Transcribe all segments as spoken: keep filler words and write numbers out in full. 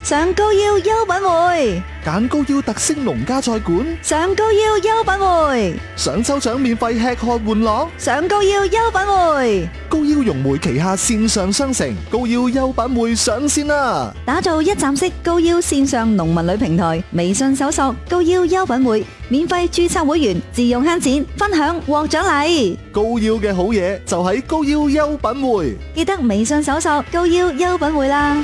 上高腰優品匯， 揀高腰特色農家菜館， 上高腰優品匯， 想抽獎免費吃喝玩樂， 上高腰優品匯。 高腰融匯旗下線上商城高腰優品匯上線啦！ 打造一站式高腰線上農民旅平台，微信搜索高腰優品匯，免費註冊會員，自用慳錢，分享獲獎勵。 高腰嘅好嘢就喺高腰優品匯， 記得微信搜索高腰優品匯啦。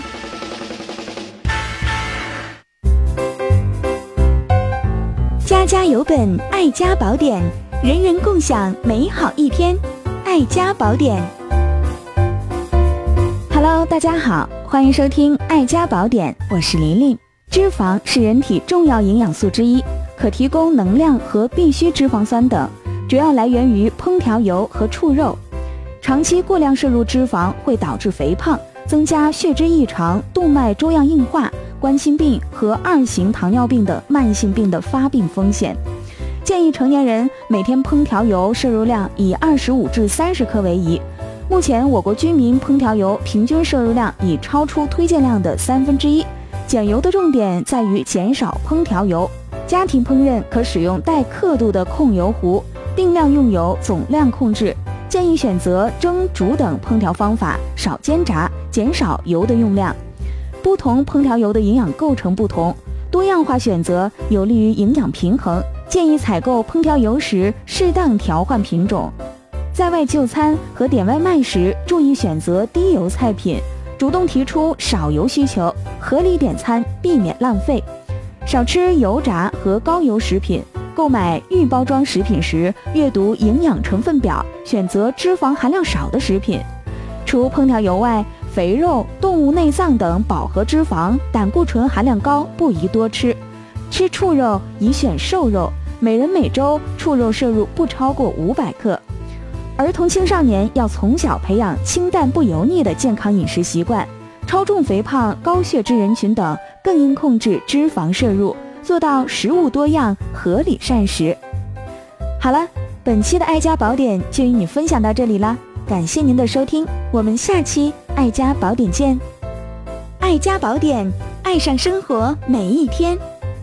家家有本愛家寶典，人人共享美好一天。愛家寶典。Hello， 大家好，歡迎收聽愛家寶典，我是琳琳。脂肪是人體重要營養素之一，可提供能量和必需脂肪酸等，主要來源於烹調油和畜肉。長期過量攝入脂肪會導致肥胖，增加血脂異常、動脈粥樣硬化、冠心病和二型糖尿病等慢性病的發病風險。建議成年人每天烹調油攝入量以二十五至三十克為宜。目前我國居民烹調油平均攝入量已超出推薦量的三分之一。減油的重點在於減少烹調油。家庭烹飪可使用帶刻度的控油壺，定量用油，總量控制。建議選擇蒸、煮等烹調方法，少煎炸，減少油的用量。不同烹調油的營養構成不同，多樣化選擇有利於營養平衡。建議採購烹調油時適當調換品種。在外就餐和點外賣時，注意選擇低油菜品，主動提出少油需求，合理點餐，避免浪費。少吃油炸和高油食品。購買預包裝食品時，閱讀營養成分表，選擇脂肪含量少的食品。除烹調油外，肥肉、動物內臟等飽和脂肪、膽固醇含量高，不宜多吃。吃畜肉宜選瘦肉，每人每周畜肉攝入不超過五百克。兒童青少年要從小培養清淡不油膩的健康飲食習慣，超重肥胖、高血脂人群等更應控制脂肪攝入，做到食物多樣、合理膳食。好了，本期的愛家寶典就與你分享到這裡啦，感謝您的收聽，我們下期愛家寶典見。愛家寶典，愛上生活每一天。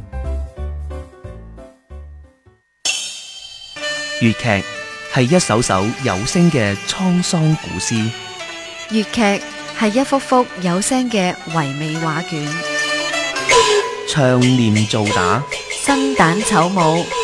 粵劇係一首首有聲嘅滄桑古詩， 粵劇係一幅幅有聲嘅唯美畫卷， 唱念做打， 生旦丑舞